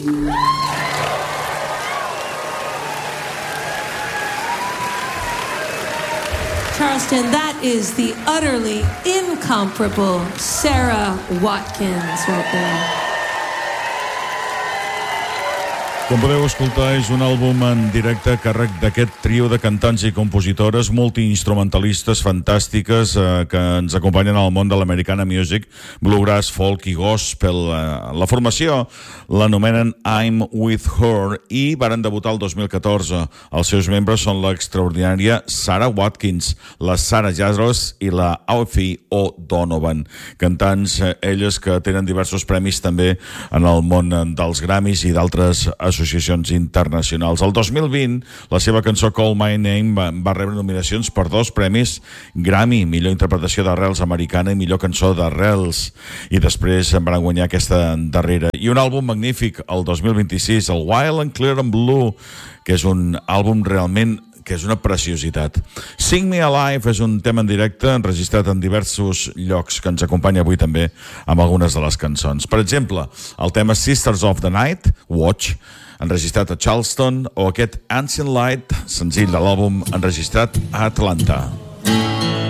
Charleston, that is the utterly incomparable Sarah Watkins right there. Com podeu escoltar, és un àlbum en directe a càrrec d'aquest trio de cantants i compositores multiinstrumentalistes fantàstiques que ens acompanyen al món de l'Americana Music, bluegrass, folk i gospel. La formació l'anomenen I'm With Her i varen debutar el 2014. Els seus membres són l'extraordinària Sarah Watkins, la Sarah Yazros i la Alfie O'Donovan, cantants elles que tenen diversos premis també en el món dels Grammys i d'altres associacions internacionals. El 2020, la seva cançó Call My Name va rebre nominacions per 2 premis Grammy, millor interpretació d'arrels americana i millor cançó d'arrels, i després van guanyar aquesta darrera. I un àlbum magnífic, el 2026, el Wild and Clear and Blue, que és un àlbum realment que és una preciositat. Sing Me Alive és un tema en directe enregistrat en diversos llocs que ens acompanya avui també amb algunes de les cançons. Per exemple, el tema Sisters of the Night, Watch, enregistrat a Charleston, o aquest Ancient Light, senzill de l'àlbum enregistrat a Atlanta.